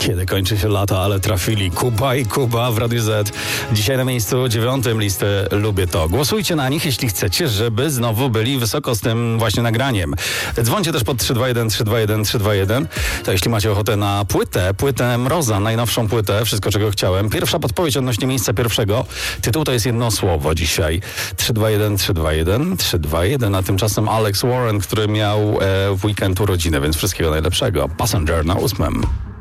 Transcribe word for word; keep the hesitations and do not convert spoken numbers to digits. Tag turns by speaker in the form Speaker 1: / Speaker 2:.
Speaker 1: Kiedy kończy się lato, ale trafili Kuba i Kuba w Radiu Z. Dzisiaj na miejscu dziewiątym listy Lubię To. Głosujcie na nich, jeśli chcecie, żeby znowu byli wysoko z tym właśnie nagraniem. Dzwońcie też pod trzy dwa jeden trzy dwa jeden trzy dwa jeden. To jeśli macie ochotę na płytę, płytę Mroza, najnowszą płytę, Wszystko czego chciałem. Pierwsza podpowiedź odnośnie miejsca pierwszego. Tytuł to jest jedno słowo dzisiaj. trzy dwa jeden trzy dwa jeden trzy dwa jeden, a tymczasem Alex Warren, który miał e, w weekend urodziny, więc wszystkiego najlepszego. Passenger na ósmym.